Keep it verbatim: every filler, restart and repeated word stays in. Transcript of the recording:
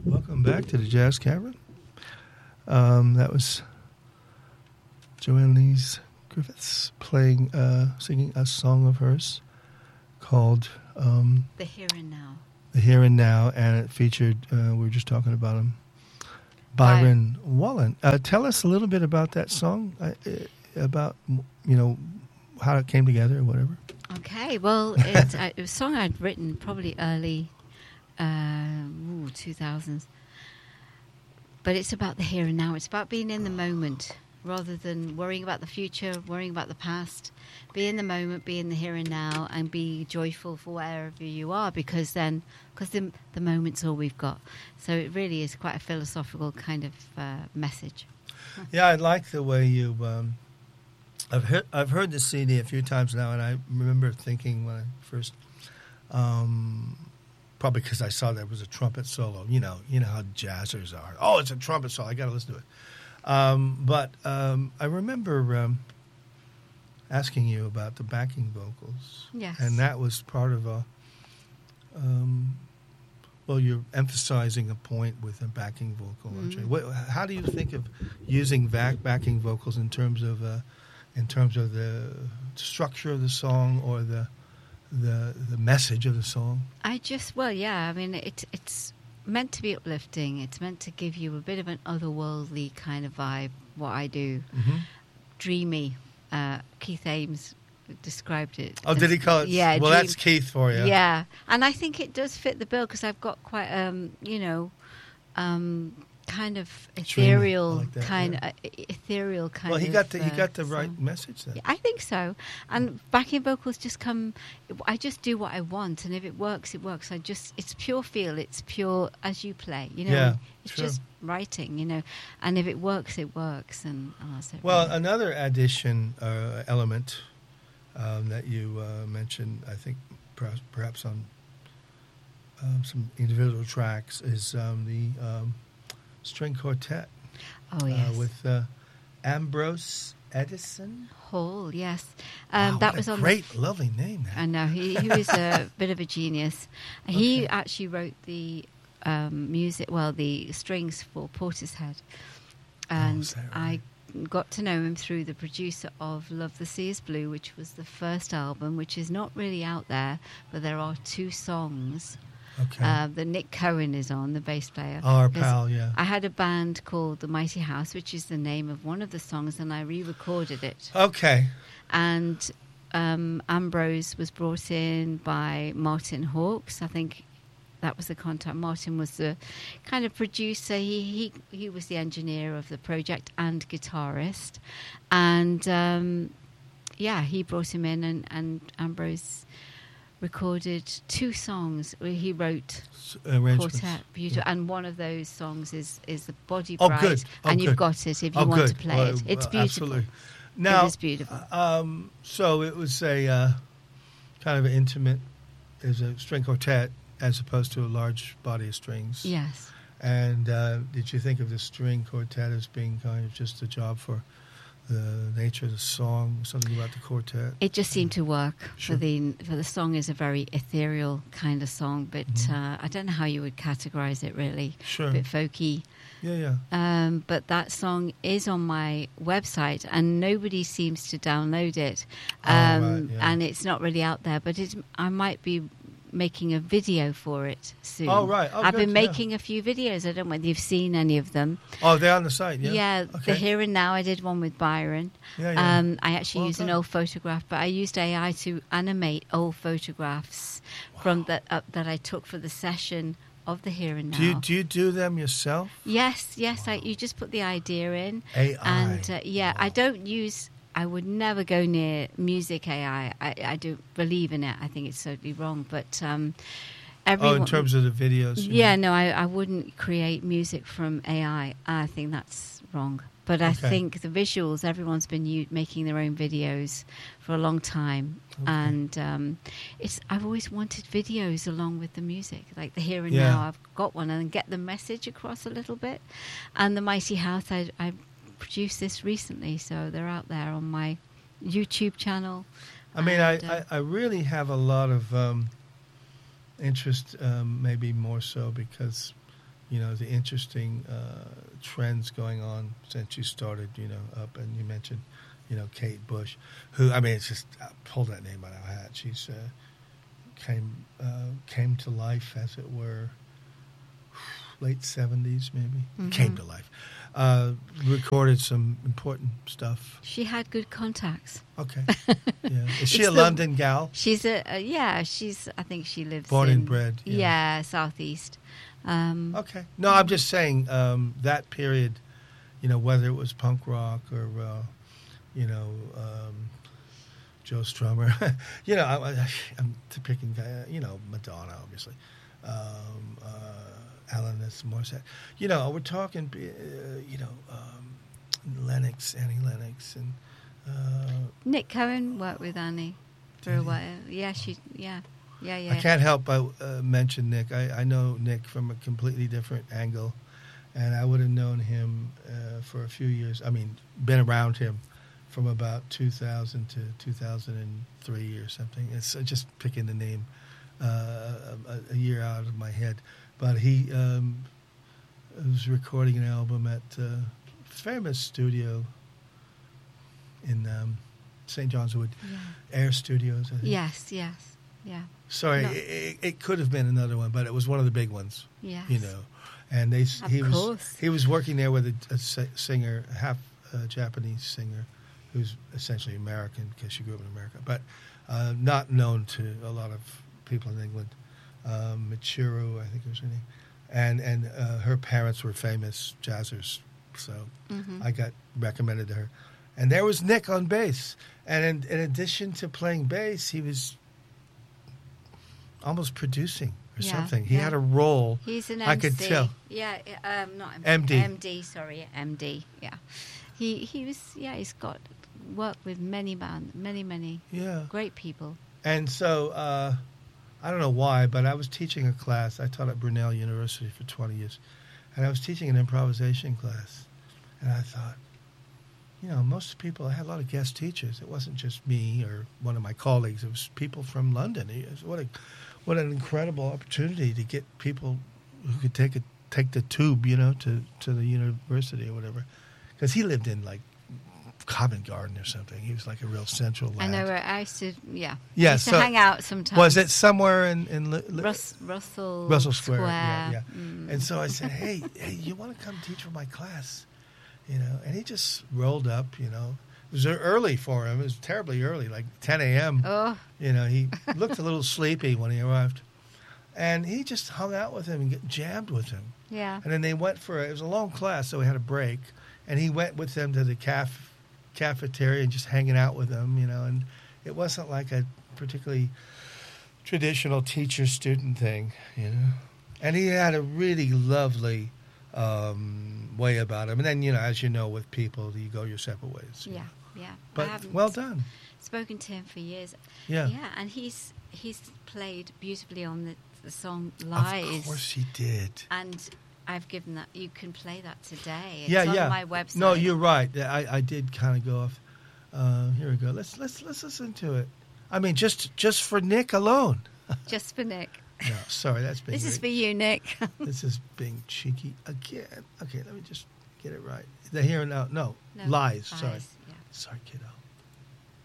Welcome back to the Jazz Cavern. Um, that was Joanne Lees Griffiths playing, uh, singing a song of hers called um, The Here and Now. The Here and Now, and it featured, uh, we were just talking about him, Byron By- Wallen. Uh, tell us a little bit about that song, uh, about, you know, how it came together or whatever. Okay, well, it's, uh, it was a song I'd written probably early uh, ooh, two thousands. But it's about the here and now. It's about being in the moment rather than worrying about the future, worrying about the past. Be in the moment, be in the here and now, and be joyful for wherever you are, because then, because the, the moment's all we've got. So it really is quite a philosophical kind of uh, message. Yeah, I like the way you... Um, I've heard, I've heard the C D a few times now, and I remember thinking when I first... Um, probably because I saw there was a trumpet solo. You know, you know how jazzers are. Oh, it's a trumpet solo. I got to listen to it. Um, but um, I remember um, asking you about the backing vocals. Yes. And that was part of a, um, well, you're emphasizing a point with a backing vocal. aren't you? Mm. What, how do you think of using back backing vocals in terms of, uh, in terms of the structure of the song or the, the the message of the song? I just, well, yeah, I mean, it, it's meant to be uplifting. It's meant to give you a bit of an otherworldly kind of vibe, what I do. Mm-hmm. Dreamy. Uh, Keith Ames described it. Oh, did he call it? Yeah. Well, dream, that's Keith for you. Yeah. And I think it does fit the bill because I've got quite, um, you know, um, kind of ethereal, like that, kind yeah. uh, ethereal kind Well, he of... got the, he uh, got the right song. message then. Yeah, I think so. And backing vocals just come... I just do what I want, and if it works, it works. I just... It's pure feel. It's pure as you play, you know. Yeah, it's sure. just writing, you know. And if it works, it works. And, and that's it. Well, really. another addition uh, element um, that you uh, mentioned, I think perhaps, perhaps on um, some individual tracks, is um, the um, string quartet. Oh, yes. Uh, with uh, Ambrose Edison. Hall, yes. Um, wow, that what was a on great, the, lovely name. That. I know. He, he was a bit of a genius. He Okay. actually wrote the um, music, well, the strings for Portishead. And Oh, is that right? I got to know him through the producer of Love the Sea is Blue, which was the first album, which is not really out there, but there are two songs Okay. uh, that Nick Cohen is on, the bass player. oh, our There's- pal, yeah. I had a band called The Mighty House, which is the name of one of the songs, and I re-recorded it. Okay. And um, Ambrose was brought in by Martin Hawkes. I think that was the contact. Martin was the kind of producer. He he, he was the engineer of the project and guitarist. And, um, yeah, he brought him in, and, and Ambrose recorded two songs. He wrote S- arrangements. quartet, beautiful, and one of those songs is, is the Body Oh, Bride, good. Oh, and good. you've got it if you Oh, want good. to play Well, it. It's well, beautiful. Absolutely. Now, it is beautiful. Um, so it was a uh, kind of an intimate, is a string quartet as opposed to a large body of strings. Yes. And uh, did you think of the string quartet as being kind of just a job for the nature of the song, something about the quartet? It just seemed to work Sure. for the for the song is a very ethereal kind of song, but Mhm. uh, I don't know how you would categorize it really. Sure. A bit folky. Yeah, yeah. Um, but that song is on my website, and nobody seems to download it. Oh, Um, right, yeah. And it's not really out there, but it's, I might be making a video for it soon. Oh, right. Oh, I've good, been yeah. making a few videos. I don't know whether you've seen any of them. Oh, they're on the site, yeah? Yeah, Okay. the Here and Now, I did one with Byron. Yeah, yeah. Um, I actually Well used an done. old photograph, but I used A I to animate old photographs from that uh, that I took for the session of the Here and Now. do you do you do them yourself? Yes, yes. I, you just put the idea in, A I. and uh, yeah, I don't use. I would never go near music A I. I, I don't believe in it. I think it's totally wrong. But um, everyone, Oh, in terms of the videos? you yeah, mean? no, I, I wouldn't create music from A I. I think that's wrong. But I Okay. think the visuals, everyone's been u- making their own videos for a long time. Okay. And um, it's I've always wanted videos along with the music, like the Here and Yeah. Now. I've got one, and get the message across a little bit. And the Mighty House, I, I produced this recently, so they're out there on my YouTube channel. I mean, And, I, uh, I, I really have a lot of um, interest, um, maybe more so because you know, the interesting uh, trends going on since you started, you know, up. And you mentioned, you know, Kate Bush, who, I mean, it's just, I pulled that name out of my hat. She's uh, came uh, came to life, as it were, late seventies, maybe. Mm-hmm. Came to life. Uh, recorded some important stuff. She had good contacts. Okay. Yeah. Is she It's a the- London gal? She's a uh, yeah. She's I think she lives Born in, and bred, yeah. Yeah, southeast. Um, Okay. No, I'm just saying um, that period, you know, whether it was punk rock or, uh, you know, um, Joe Strummer, you know, I, I, I'm picking, uh, you know, Madonna, obviously, um, uh, Alanis Morissette. You know, we're talking, uh, you know, um, Lennox, Annie Lennox, and uh, Nick Cohen worked with Annie for Did a he? while. Yeah, she yeah yeah yeah. I can't help but uh, mention Nick. I, I know Nick from a completely different angle, and I would have known him uh, for a few years. I mean, been around him from about two thousand to two thousand three or something. It's uh, just picking the name uh, a, a year out of my head. But he um, was recording an album at a famous studio in um, Saint John's Wood, Yeah. Air Studios, I think. Yes, yes, yeah, Sorry, No. it, it, it could have been another one, but it was one of the big ones, yes. you know. And they Of he was course. he was working there with a, a si- singer, half uh, Japanese singer, who's essentially American because she grew up in America, but uh, not known to a lot of people in England. Um, Michiru, I think was her name, and and uh, her parents were famous jazzers, so Mhm. I got recommended to her. And there was Nick on bass. And in, in addition to playing bass, he was almost producing or Yeah, something. He yeah. had a role. He's an I M C. could tell. Yeah, um, not M D. M D, sorry, M D. Yeah, he he was. Yeah, he's got worked with many band, many many Yeah. great people. And so uh, I don't know why, but I was teaching a class. I taught at Brunel University for twenty years. And I was teaching an improvisation class. And I thought, you know, most people, I had a lot of guest teachers. It wasn't just me or one of my colleagues. It was people from London. It was- What a, what an incredible opportunity to get people who could take a, take the tube, you know, to, to the university or whatever. Because he lived in, like, Covent Garden or something. He was like a real central lad. I know where I used to. Yeah, Yeah, I used so to hang out sometimes. Was it somewhere in... in Li- Li- Rus- Russell Russell Square? Yeah, yeah. Mm. And so I said, hey, hey, you want to come teach for my class? You know, and he just rolled up, you know. It was early for him. It was terribly early, like ten a.m. Oh, You know, he looked a little sleepy when he arrived. And he just hung out with him and get jammed with him. yeah. And then they went for, it was a long class, so we had a break. And he went with them to the caf- cafeteria and just hanging out with them, you know. And it wasn't like a particularly traditional teacher-student thing, you know. And he had a really lovely um, way about him. And then, you know, as you know, with people, you go your separate ways. you Yeah, know. yeah. I But haven't well done. spoken to him for years. Yeah. Yeah, and he's he's played beautifully on the, the song Lies. Of course he did. And I've given that. You can play that today. It's yeah, on yeah. my website. No, you're right. I, I did kind of go off. Uh, here we go. Let's let's let's listen to it. I mean, just just for Nick alone. Just for Nick. No, sorry, that's being This is very- for you, Nick. This is being cheeky again. Okay, let me just get it right. The here and now. No, No, lies. Sorry, Lies, yeah. sorry, kiddo.